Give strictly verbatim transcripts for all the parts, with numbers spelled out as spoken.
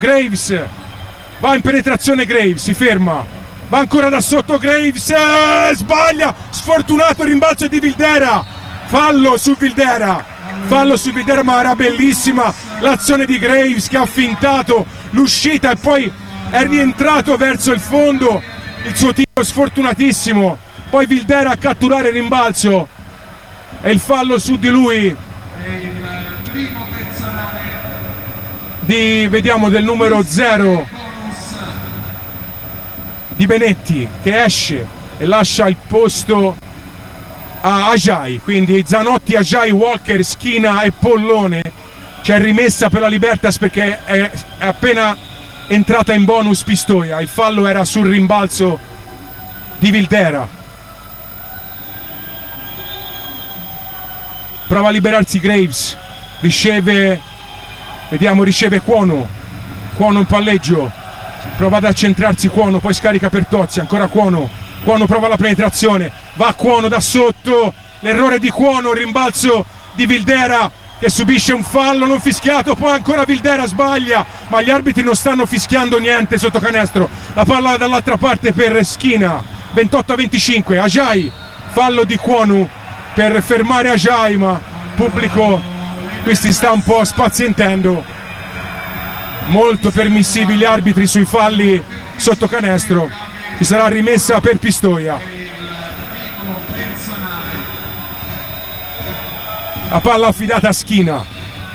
Graves, va in penetrazione Graves, si ferma, va ancora da sotto Graves, eh, sbaglia, sfortunato rimbalzo di Vildera, fallo su Vildera, fallo su Vildera, ma era bellissima l'azione di Graves che ha fintato l'uscita e poi è rientrato verso il fondo, il suo tiro sfortunatissimo, poi Vildera a catturare il rimbalzo e il fallo su di lui. Di, vediamo del numero zero di Benetti che esce e lascia il posto a Ajay, quindi Zanotti, Ajay, Walker, Schina e Pollone. C'è rimessa per la Libertas perché è, è appena entrata in bonus Pistoia, il fallo era sul rimbalzo di Vildera. Prova a liberarsi Graves, riceve, vediamo, riceve Cuono, Cuono in palleggio, prova ad accentrarsi Cuono, poi scarica per Tozzi, ancora Cuono, Cuono prova la penetrazione, va Cuono da sotto, l'errore di Cuono, il rimbalzo di Vildera che subisce un fallo non fischiato, poi ancora Vildera sbaglia, ma gli arbitri non stanno fischiando niente sotto canestro, la palla dall'altra parte per Schina, ventotto a venticinque, Ajay, fallo di Cuono per fermare Ajay, ma pubblico qui si sta un po' spazientendo, molto permissivi gli arbitri sui falli sotto canestro, ci sarà rimessa per Pistoia. La palla affidata a Schina,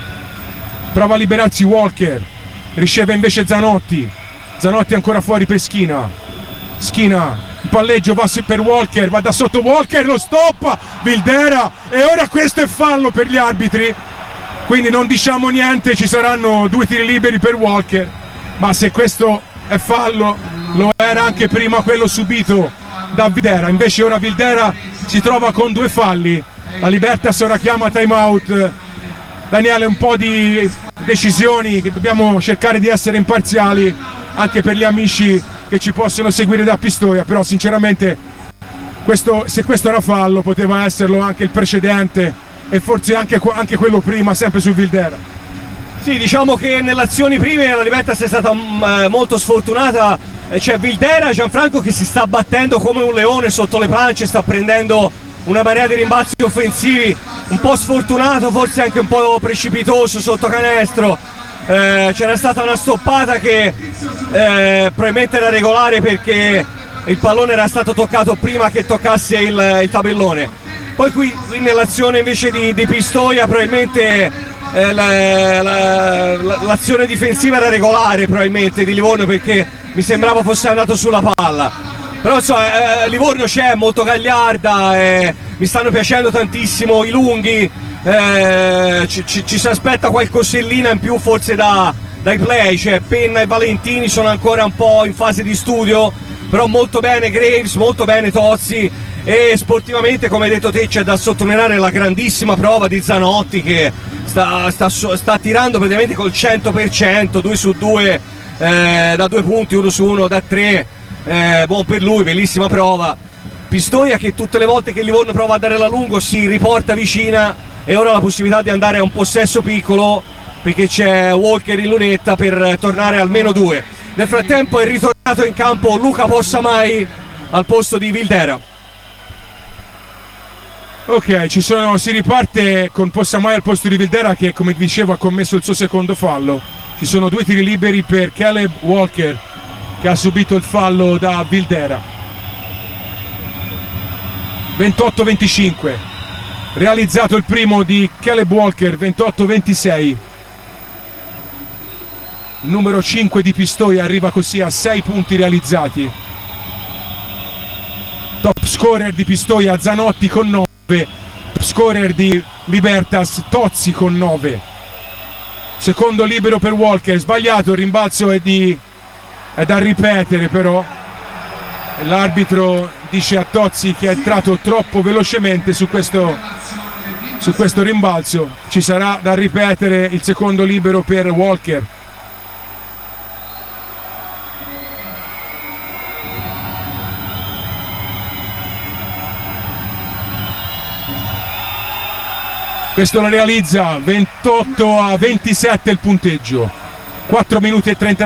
prova a liberarsi Walker, riceve invece Zanotti, Zanotti ancora fuori per Schina, Schina, il palleggio va per Walker, va da sotto Walker, lo stoppa Vildera e ora questo è fallo per gli arbitri, quindi non diciamo niente, ci saranno due tiri liberi per Walker, ma se questo è fallo lo era anche prima quello subito da Vildera, invece ora Vildera si trova con due falli. La Libertas ora chiama time out. Daniele, un po' di decisioni, che dobbiamo cercare di essere imparziali anche per gli amici che ci possono seguire da Pistoia, però sinceramente questo, se questo era fallo poteva esserlo anche il precedente e forse anche, anche quello prima, sempre su Vildera. Sì, diciamo che nelle azioni prime la Libertas è stata um, molto sfortunata, c'è Vildera, Gianfranco che si sta battendo come un leone sotto le pance, sta prendendo una marea di rimbalzi offensivi, un po' sfortunato, forse anche un po' precipitoso sotto canestro. Eh, c'era stata una stoppata che eh, probabilmente era regolare perché il pallone era stato toccato prima che toccasse il, il tabellone. Poi qui, qui nell'azione invece di, di Pistoia probabilmente eh, la, la, la, l'azione difensiva era regolare probabilmente di Livorno, perché mi sembrava fosse andato sulla palla. Però insomma, eh, Livorno c'è, molto gagliarda, eh, mi stanno piacendo tantissimo i lunghi, eh, ci, ci, ci si aspetta qualcosellina in più forse da, dai play, cioè Penna e Valentini sono ancora un po' in fase di studio, però molto bene Graves, molto bene Tozzi, e sportivamente come hai detto te c'è da sottolineare la grandissima prova di Zanotti che sta, sta, sta tirando praticamente col cento per cento, due su due, eh, da due punti, uno su uno da tre. Eh, buon per lui, bellissima prova. Pistoia che tutte le volte che Livorno prova a dare la lungo si riporta vicina e ora ha la possibilità di andare a un possesso piccolo perché c'è Walker in lunetta per tornare almeno due. Nel frattempo è ritornato in campo Luca Possamai al posto di Vildera. Ok, ci sono, si riparte con Possamai al posto di Vildera che, come dicevo, ha commesso il suo secondo fallo. Ci sono due tiri liberi per Caleb Walker che ha subito il fallo da Vildera. ventotto venticinque, realizzato il primo di Caleb Walker, ventotto ventisei. Il numero cinque di Pistoia arriva così a sei punti realizzati. Top scorer di Pistoia Zanotti con nove, top scorer di Libertas Tozzi con nove. Secondo libero per Walker, sbagliato, il rimbalzo è di è da ripetere, però l'arbitro dice a Tozzi che è entrato troppo velocemente su questo, su questo rimbalzo. Ci sarà da ripetere il secondo libero per Walker. Questo lo realizza, ventotto a ventisette il punteggio. quattro minuti e trenta